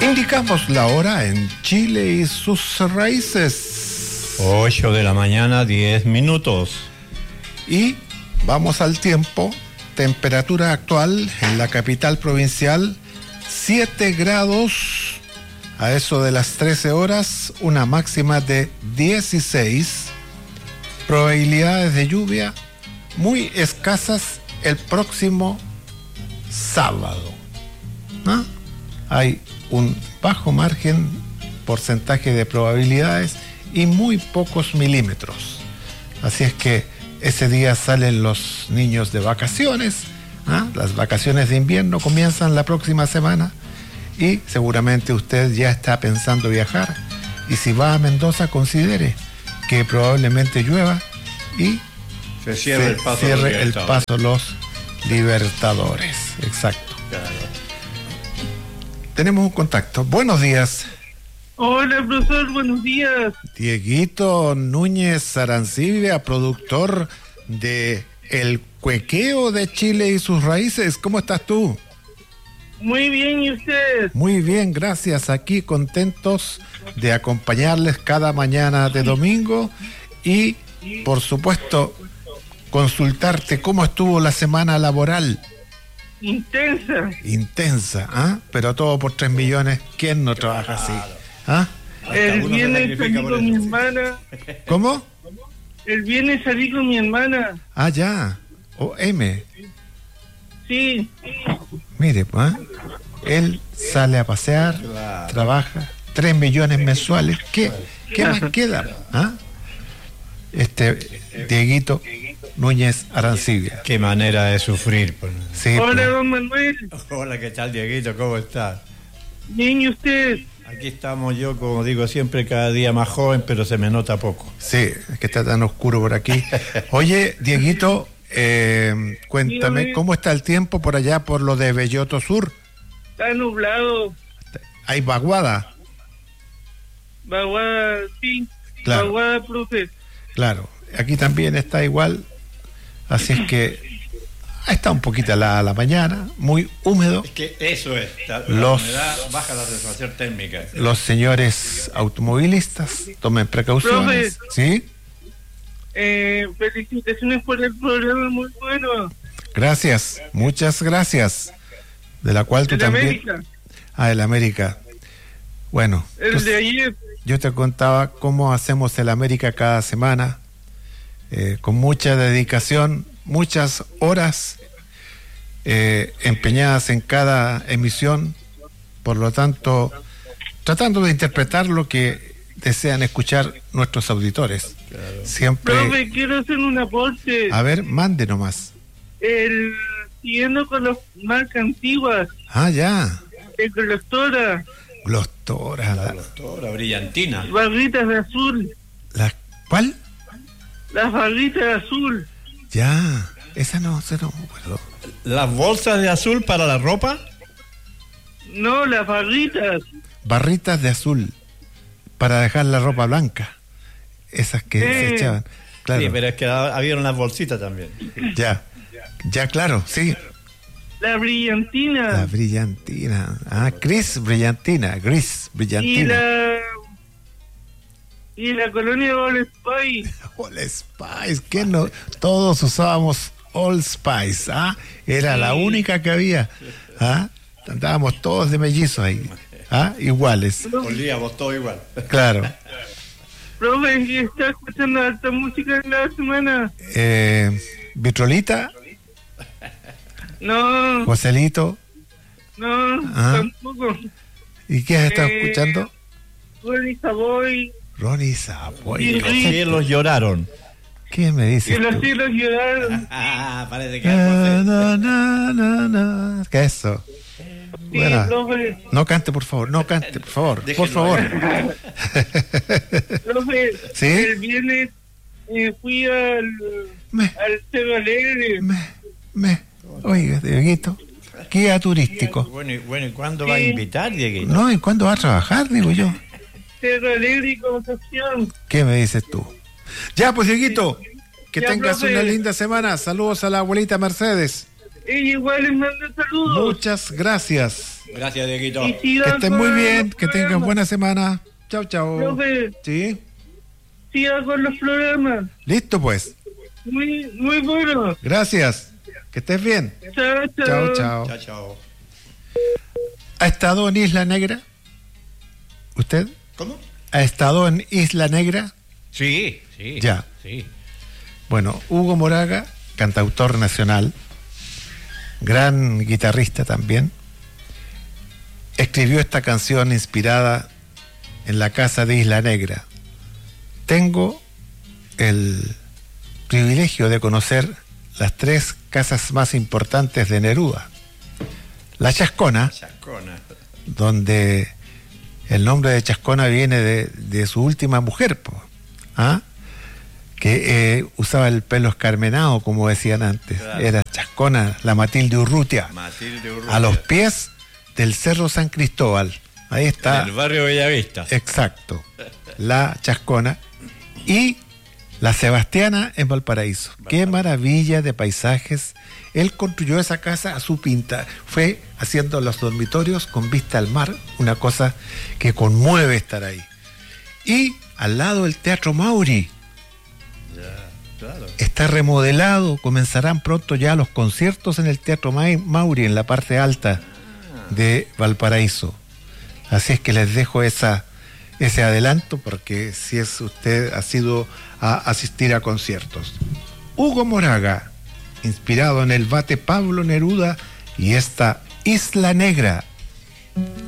Indicamos la hora en Chile y sus raíces. 8 de la mañana, 10 minutos. Y vamos al tiempo. Temperatura actual en la capital provincial, 7 grados. A eso de las 13 horas, una máxima de 16. Probabilidades de lluvia muy escasas el próximo sábado. ¿No? Hay un bajo margen, porcentaje de probabilidades y muy pocos milímetros. Así es que ese día salen los niños de vacaciones. Las vacaciones de invierno comienzan la próxima semana y seguramente usted ya está pensando viajar. Y si va a Mendoza, considere que probablemente llueva y se cierre el paso los Libertadores. Exacto. Claro. Tenemos un contacto. Buenos días. Hola, profesor, buenos días. Dieguito Núñez Arancibia, productor de El Cuequeo de Chile y sus raíces. ¿Cómo estás tú? Muy bien, ¿y usted? Muy bien, gracias. Aquí contentos de acompañarles cada mañana de domingo y, por supuesto, consultarte cómo estuvo la semana laboral. Intensa, ¿ah? Pero todo por 3 millones. ¿Quién no trabaja así? ¿Ah? El viernes salí con mi hermana. ¿Cómo? El viernes salí con mi hermana. Ah, ya. M. Sí. Mire, pues, él sale a pasear, claro, trabaja, 3 millones mensuales. ¿Qué más queda? ¿Ah? Dieguito Núñez Arancibia. Qué manera de sufrir. Pues. Sí, hola, pues. Don Manuel. Hola, ¿qué tal, Dieguito? ¿Cómo estás? Bien, ¿y usted? Aquí estamos yo, como digo siempre, cada día más joven, pero se me nota poco. Sí, es que está tan oscuro por aquí. Oye, Dieguito, cuéntame, dígame, ¿cómo está el tiempo por allá, por lo de Belloto Sur? Está nublado. ¿Hay vaguada? Vaguada, sí. Claro. Vaguada, profe. Claro, aquí también está igual, así es que está un poquito helada la mañana, muy húmedo. Es que eso es, la humedad baja la sensación térmica. Los señores automovilistas tomen precauciones. Profe, ¿sí? Felicitaciones por el programa, muy bueno. Gracias, muchas gracias. De la cual tú también. América. El América. Bueno. El de ayer. Yo te contaba cómo hacemos el América cada semana, con mucha dedicación, muchas horas empeñadas en cada emisión, por lo tanto, tratando de interpretar lo que desean escuchar nuestros auditores. Claro. Siempre. Profe, quiero hacer un aporte. A ver, mande nomás. Siguiendo con las marcas antiguas. Ah, ya. Glostora. Glostora. La Glostora, brillantina. Barritas de azul. ¿Cuál? Las barritas de azul. Ya, esa no me acuerdo. ¿Las bolsas de azul para la ropa? No, las barritas. Barritas de azul para dejar la ropa blanca. Esas que se echaban. Claro. Sí, pero es que había unas bolsitas también. Ya, claro, sí. La brillantina. La brillantina. Gris brillantina. Y la colonia All Spice. All Spice, ¿qué no? Todos usábamos All Spice, Era la única que había, Andábamos todos de mellizos ahí, iguales. Olíamos todo igual. Claro. Profe, ¿está escuchando alta música en la semana? ¿Vitrolita? No. ¿Joselito? No, tampoco. ¿Y qué has estado escuchando? Ronnie Savoy. Ronnie Savoy. Y los cielos lloraron. ¿Qué me dices? Y los cielos lloraron. Parece que algo no. ¿Qué es eso? Sí, bueno, profe. no cante, por favor. Déjenlo. Por favor. Profe, ¿sí? El viernes fui al Cerro Alegre. Oiga, Dieguito, guía turístico. Bueno, ¿y cuándo va a invitar, Dieguito? No, ¿y cuándo va a trabajar, digo yo? Cerro Alegre y Concepción. ¿Qué me dices tú? Ya, pues, Dieguito, que ya, tengas profe. una linda semana. Saludos a la abuelita Mercedes. ella igual les manda saludos. Muchas gracias. Gracias, Dieguito. Y Que sigan estén con muy bien, los que tengan programas. buena semana. Chao, chao. Profe, Sí, siga con los programas. listo pues. Muy, muy buenos. Gracias. Que estés bien. Chao, chao. Chao, chao. Chao, chao. ¿Ha estado en Isla Negra? ¿Usted? ¿Cómo? ¿Ha estado en Isla Negra? Sí, sí. Ya. Sí. Bueno, Hugo Moraga, cantautor nacional, gran guitarrista también, escribió esta canción inspirada en la casa de Isla Negra. Tengo el privilegio de conocer las 3 casas más importantes de Neruda. La Chascona, Chascona. donde el nombre de Chascona viene de su última mujer, ¿ah? Que usaba el pelo escarmenado, como decían antes. Claro. Era Chascona, la Matilde Urrutia, Matilde Urrutia. a los pies del Cerro San Cristóbal. Ahí está. En el barrio Bellavista. Exacto. La Chascona. Y la Sebastiana en Valparaíso. Qué maravilla de paisajes. Él construyó esa casa a su pinta. Fue haciendo los dormitorios con vista al mar, una cosa que conmueve estar ahí. Y al lado el Teatro Mauri. Claro. Está remodelado, comenzarán pronto ya los conciertos en el Teatro Mauri, en la parte alta de Valparaíso. Así es que les dejo ese adelanto, porque si es usted ha sido a asistir a conciertos. Hugo Moraga, inspirado en el bate Pablo Neruda y esta Isla Negra.